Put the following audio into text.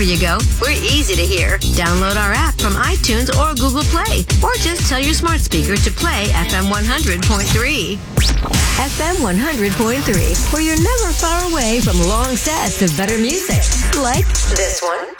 wherever you go, we're easy to hear. Download our app from iTunes or Google Play, or just tell your smart speaker to play FM 100.3. FM 100.3, where you're never far away from long sets of better music, like this one.